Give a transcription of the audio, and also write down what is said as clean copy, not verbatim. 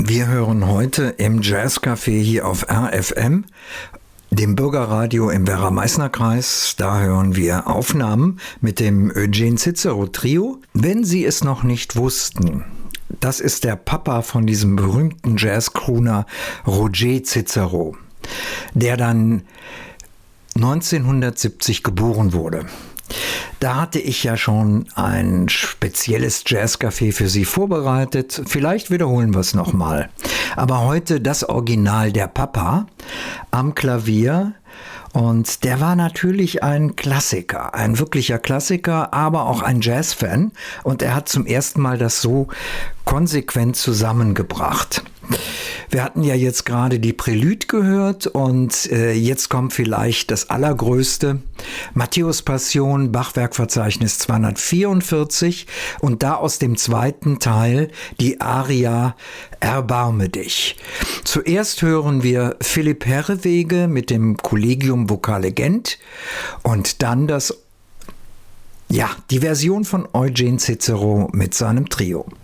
Wir hören heute im Jazzcafé hier auf RFM, dem Bürgerradio im Werra-Meißner-Kreis. Da hören wir Aufnahmen mit dem Eugene Cicero Trio. Wenn Sie es noch nicht wussten, das ist der Papa von diesem berühmten Jazzcrooner Roger Cicero, der dann 1970 geboren wurde. Da hatte ich ja schon ein spezielles Jazzcafé für Sie vorbereitet. Vielleicht wiederholen wir es nochmal. Aber heute das Original der Papa am Klavier. Und der war natürlich ein Klassiker, ein wirklicher Klassiker, aber auch ein Jazzfan. Und er hat zum ersten Mal das so konsequent zusammengebracht. Wir hatten ja jetzt gerade die Prälude gehört und jetzt kommt vielleicht das Allergrößte. Matthäus Passion, Bachwerkverzeichnis 244 und da aus dem zweiten Teil die Aria Erbarme dich. Zuerst hören wir Philipp Herrewege mit dem Collegium Vocale Gent und dann die Version von Eugene Cicero mit seinem Trio.